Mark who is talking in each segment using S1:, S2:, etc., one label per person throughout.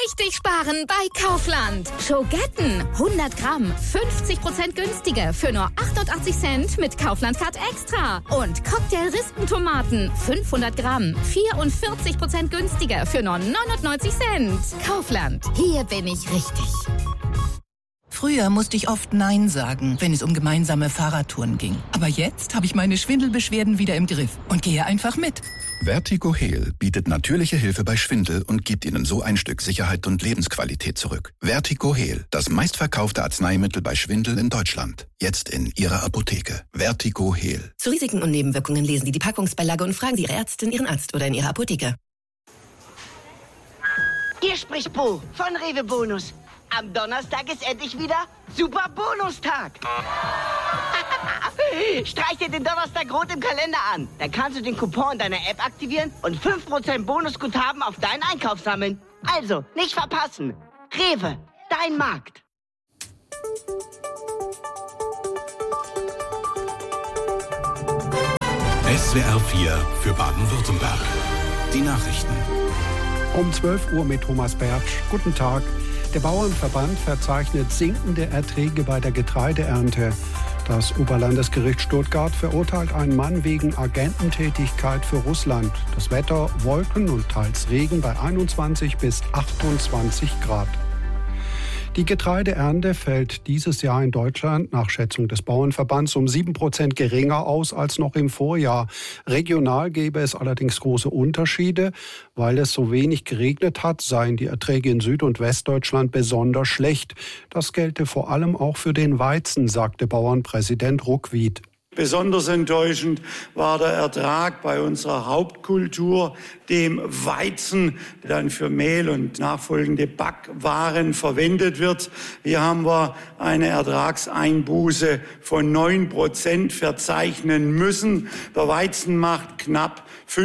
S1: richtig sparen bei Kaufland. Schogetten, 100 Gramm, 50% günstiger für nur 88 Cent mit Kaufland Card Extra. Und Cocktail-Rispentomaten, 500 Gramm, 44% günstiger für nur 99 Cent. Kaufland, hier bin ich richtig.
S2: Früher musste ich oft Nein sagen, wenn es um gemeinsame Fahrradtouren ging. Aber jetzt habe ich meine Schwindelbeschwerden wieder im Griff und gehe einfach mit.
S3: Vertigo Heal bietet natürliche Hilfe bei Schwindel und gibt Ihnen so ein Stück Sicherheit und Lebensqualität zurück. Vertigo Heal, das meistverkaufte Arzneimittel bei Schwindel in Deutschland. Jetzt in Ihrer Apotheke. Vertigo Heal.
S4: Zu Risiken und Nebenwirkungen lesen Sie die Packungsbeilage und fragen Sie Ihre Ärztin, Ihren Arzt oder in Ihrer Apotheke.
S5: Hier spricht Bo von Rewe Bonus. Am Donnerstag ist endlich wieder Super Bonustag. Streich dir den Donnerstag rot im Kalender an. Dann kannst du den Coupon in deiner App aktivieren und 5% Bonusguthaben auf deinen Einkauf sammeln. Also, nicht verpassen. Rewe, dein Markt.
S6: SWR 4 für Baden-Württemberg. Die Nachrichten.
S7: Um 12 Uhr mit Thomas Bertsch. Guten Tag. Der Bauernverband verzeichnet sinkende Erträge bei der Getreideernte. Das Oberlandesgericht Stuttgart verurteilt einen Mann wegen Agententätigkeit für Russland. Das Wetter: Wolken und teils Regen bei 21 bis 28 Grad. Die Getreideernte fällt dieses Jahr in Deutschland nach Schätzung des Bauernverbands um 7% geringer aus als noch im Vorjahr. Regional gäbe es allerdings große Unterschiede. Weil es so wenig geregnet hat, seien die Erträge in Süd- und Westdeutschland besonders schlecht. Das gelte vor allem auch für den Weizen, sagte Bauernpräsident Ruckwied.
S8: Besonders enttäuschend war der Ertrag bei unserer Hauptkultur, dem Weizen, der dann für Mehl und nachfolgende Backwaren verwendet wird. Hier haben wir eine Ertragseinbuße von 9% verzeichnen müssen. Der Weizen macht knapp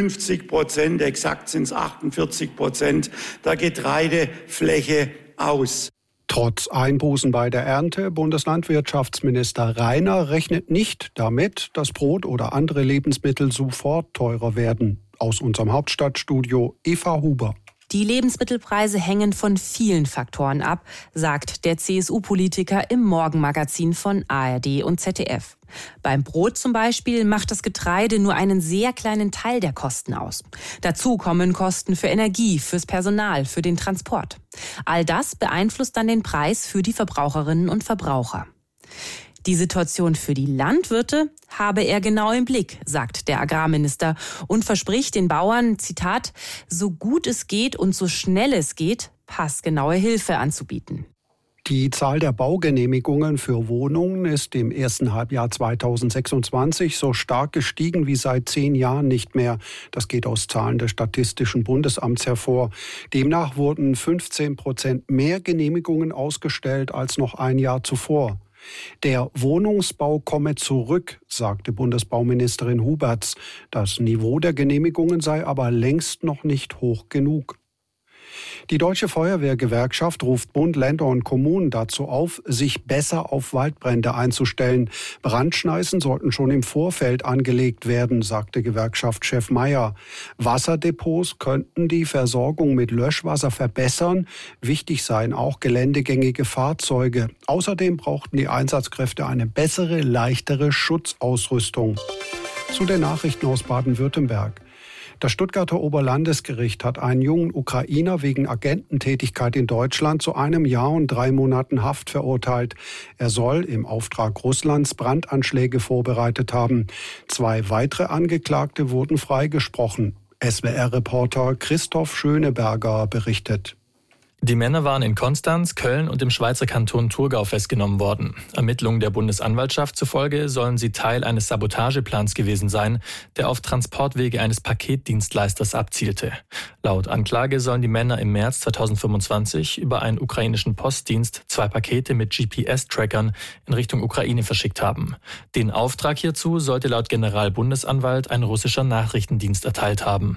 S8: 50%, exakt sind es 48% der Getreidefläche aus.
S7: Trotz Einbußen bei der Ernte, Bundeslandwirtschaftsminister Rainer rechnet nicht damit, dass Brot oder andere Lebensmittel sofort teurer werden. Aus unserem Hauptstadtstudio Eva Huber.
S9: Die Lebensmittelpreise hängen von vielen Faktoren ab, sagt der CSU-Politiker im Morgenmagazin von ARD und ZDF. Beim Brot zum Beispiel macht das Getreide nur einen sehr kleinen Teil der Kosten aus. Dazu kommen Kosten für Energie, fürs Personal, für den Transport. All das beeinflusst dann den Preis für die Verbraucherinnen und Verbraucher. Die Situation für die Landwirte habe er genau im Blick, sagt der Agrarminister und verspricht den Bauern, Zitat, so gut es geht und so schnell es geht, passgenaue Hilfe anzubieten.
S7: Die Zahl der Baugenehmigungen für Wohnungen ist im ersten Halbjahr 2026 so stark gestiegen wie seit 10 Jahren nicht mehr. Das geht aus Zahlen des Statistischen Bundesamts hervor. Demnach wurden 15% mehr Genehmigungen ausgestellt als noch ein Jahr zuvor. Der Wohnungsbau komme zurück, sagte Bundesbauministerin Huberts. Das Niveau der Genehmigungen sei aber längst noch nicht hoch genug. Die Deutsche Feuerwehrgewerkschaft ruft Bund, Länder und Kommunen dazu auf, sich besser auf Waldbrände einzustellen. Brandschneisen sollten schon im Vorfeld angelegt werden, sagte Gewerkschaftschef Mayer. Wasserdepots könnten die Versorgung mit Löschwasser verbessern. Wichtig seien auch geländegängige Fahrzeuge. Außerdem brauchten die Einsatzkräfte eine bessere, leichtere Schutzausrüstung. Zu den Nachrichten aus Baden-Württemberg. Das Stuttgarter Oberlandesgericht hat einen jungen Ukrainer wegen Agententätigkeit in Deutschland zu 1 Jahr und 3 Monaten Haft verurteilt. Er soll im Auftrag Russlands Brandanschläge vorbereitet haben. 2 weitere Angeklagte wurden freigesprochen. SWR-Reporter Christoph Schöneberger berichtet.
S10: Die Männer waren in Konstanz, Köln und im Schweizer Kanton Thurgau festgenommen worden. Ermittlungen der Bundesanwaltschaft zufolge sollen sie Teil eines Sabotageplans gewesen sein, der auf Transportwege eines Paketdienstleisters abzielte. Laut Anklage sollen die Männer im März 2025 über einen ukrainischen Postdienst 2 Pakete mit GPS-Trackern in Richtung Ukraine verschickt haben. Den Auftrag hierzu sollte laut Generalbundesanwalt ein russischer Nachrichtendienst erteilt haben.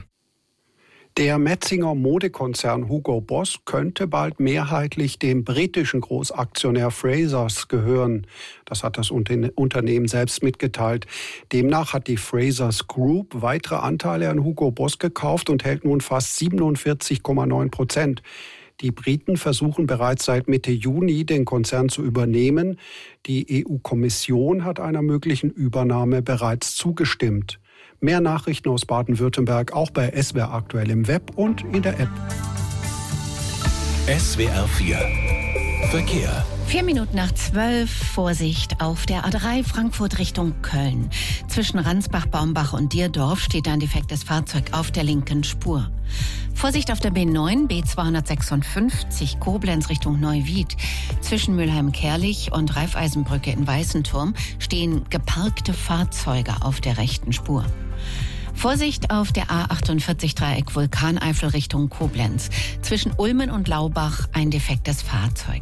S7: Der Metzinger Modekonzern Hugo Boss könnte bald mehrheitlich dem britischen Großaktionär Frasers gehören. Das hat das Unternehmen selbst mitgeteilt. Demnach hat die Frasers Group weitere Anteile an Hugo Boss gekauft und hält nun fast 47,9%. Die Briten versuchen bereits seit Mitte Juni, den Konzern zu übernehmen. Die EU-Kommission hat einer möglichen Übernahme bereits zugestimmt. Mehr Nachrichten aus Baden-Württemberg auch bei SWR aktuell im Web und in der App.
S6: SWR 4 Verkehr.
S11: 11:04, Vorsicht auf der A3 Frankfurt Richtung Köln. Zwischen Ransbach, Baumbach und Dierdorf steht ein defektes Fahrzeug auf der linken Spur. Vorsicht auf der B9, B256 Koblenz Richtung Neuwied. Zwischen Mülheim-Kerlich und Raiffeisenbrücke in Weißenturm stehen geparkte Fahrzeuge auf der rechten Spur. Vorsicht auf der A48 Dreieck Vulkaneifel Richtung Koblenz. Zwischen Ulmen und Laubach ein defektes Fahrzeug.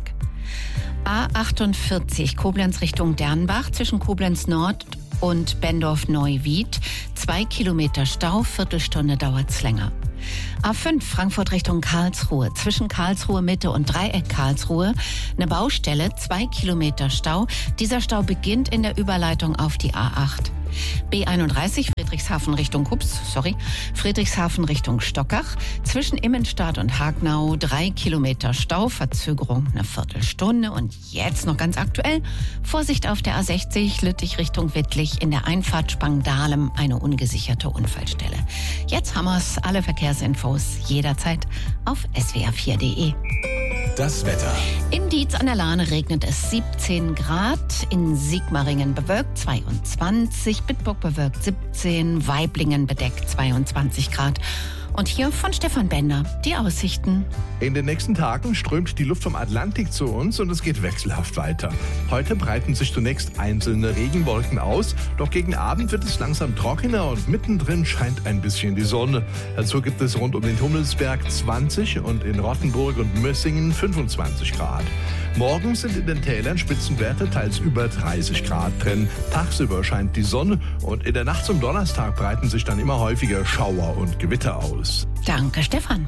S11: A48 Koblenz Richtung Dernbach zwischen Koblenz Nord und Bendorf-Neuwied. 2 Kilometer Stau, Viertelstunde dauert's länger. A5 Frankfurt Richtung Karlsruhe. Zwischen Karlsruhe Mitte und Dreieck Karlsruhe eine Baustelle, 2 Kilometer Stau. Dieser Stau beginnt in der Überleitung auf die A8. B31 Friedrichshafen Richtung Stockach. Zwischen Immenstadt und Hagnau 3 Kilometer Stau, Verzögerung eine Viertelstunde. Und jetzt noch ganz aktuell, Vorsicht auf der A60 Lüttich Richtung Wittlich, in der Einfahrt Spangdahlem eine ungesicherte Unfallstelle. Jetzt haben wir's, alle Verkehrsinfos jederzeit auf swr4.de.
S6: Das Wetter.
S11: In Dietz an der Lahne regnet es 17 Grad, in Sigmaringen bewölkt 22, Bitburg bewölkt 17, Waiblingen bedeckt 22 Grad. Und hier von Stefan Bender die Aussichten.
S12: In den nächsten Tagen strömt die Luft vom Atlantik zu uns und es geht wechselhaft weiter. Heute breiten sich zunächst einzelne Regenwolken aus, doch gegen Abend wird es langsam trockener und mittendrin scheint ein bisschen die Sonne. Dazu gibt es rund um den Hummelsberg 20 und in Rottenburg und Mössingen 25 Grad. Morgen sind in den Tälern Spitzenwerte teils über 30 Grad drin. Tagsüber scheint die Sonne und in der Nacht zum Donnerstag breiten sich dann immer häufiger Schauer und Gewitter aus.
S11: Danke, Stefan.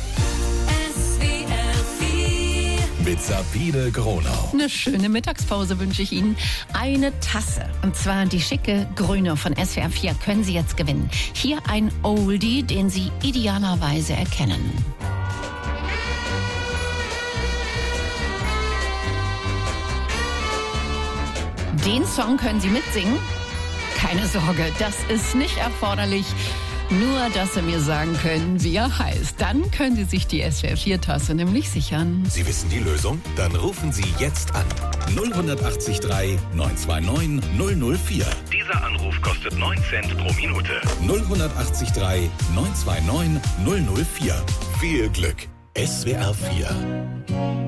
S6: Mit Sabine Gronau.
S11: Eine schöne Mittagspause wünsche ich Ihnen. Eine Tasse, und zwar die schicke grüne von SWR 4, können Sie jetzt gewinnen. Hier ein Oldie, den Sie idealerweise erkennen. Den Song können Sie mitsingen? Keine Sorge, das ist nicht erforderlich. Nur, dass Sie mir sagen können, wie er heißt. Dann können Sie sich die SWR4-Tasse nämlich sichern.
S6: Sie wissen die Lösung? Dann rufen Sie jetzt an. 0183 929 004.
S13: Dieser Anruf kostet 9 Cent pro Minute.
S6: 0183 929 004. Viel Glück. SWR 4.